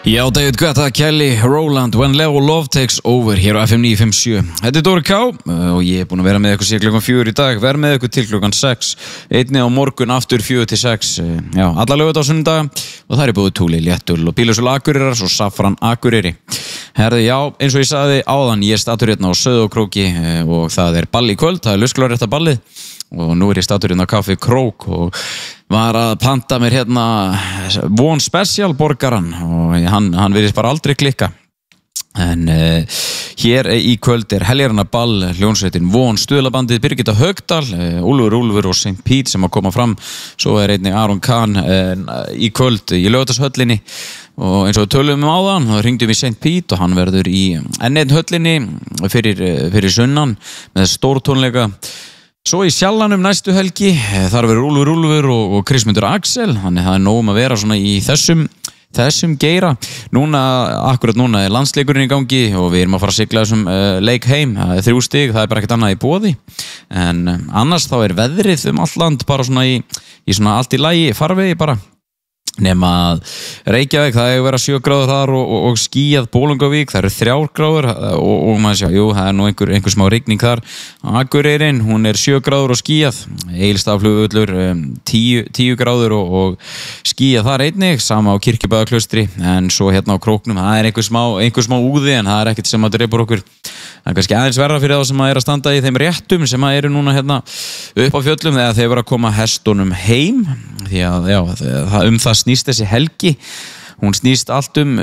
Já, David Guetta, Kelly, Rowland, When Love Takes Over hér á FM 957. Þetta Dóri K og ég búinn að vera með ykkur síðan klukkan 4 í dag, verð með ykkur til klukkan 6, einni á morgun aftur 4 til 6. Já, alla laugardaga og sunnudaga og það er búið Túli, Léttul og Bílhúsul Akureyrar og Safran Akureyri. Herði, já, eins og ég sagði áðan, ég statur hérna á Sauðárkróki og það er ball í kvöld, það er lausglárétta ballið og nú er ég statur hérna á Kaffi Krók og var að panta mér hérna Von Special borgaran og hann virðist bara aldrei klikka. En hér í kvöld er heljarna ball, hljónsveitin Von, Stuðlabandið, Birgitta Haugdal, Úlfur og St. Pete sem að koma fram, svo er einnig Aron Kahn í kvöld í Laugardalshöllinni og eins og við tölum áðan, þá hringdum við St. Pete og hann verður í enn einn höllinni fyrir sunnan með stórtónleika. Svo í Sjallanum næstu helgi, þar verður Úlfur og Kristmundur Axel, þannig það er nóg að vera svona í þessum geira. Akkurat núna er landsleikurinn í gangi og við erum að fara að sigla þessum leik heim, það er 3 stig, það er bara ekkert annað í boði. En annars þá er veðrið allt land bara svona í svona allt í lagi, farvegi bara. Nema að Reykjavík, það er að vera 7 gráður þar og skýjað. Bolungarvík, það eru 3 gráður og maður sjá, jú, það er nú einhver smá rigning þar. Akureyrin, hún er 7 gráður og skýjað. Egilsstaðaflugvöllur 10 gráður og skýjað þar einnig, sama á Kirkjubæðarklaustri. En svo hérna á Króknum, það er einhver smá úði en það er ekkert sem að drepur okkur. Það er kannski aðeins verra fyrir þá sem að standa í þeim réttum sem að eru núna hérna upp á fjöllum þegar þeir eru að koma hestunum heim, því að já, það snýst þessi helgi. Hún snýst allt um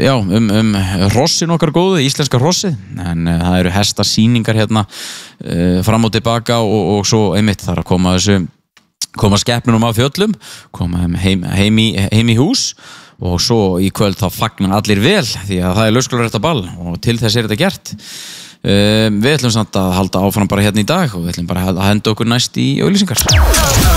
hrossin okkar góðu, íslenska hrossið, en það eru hestasýningar hérna fram og tilbaka og svo einmitt þarf að koma skepnunum af fjöllum, koma heim í hús og svo í kvöld þá fagnar allir vel því að það er lausglárétta ball og til þess er þetta gert. Við ætlum samt að halda áfram bara hérna í dag og við ætlum bara að henda okkur næst í auglýsingar.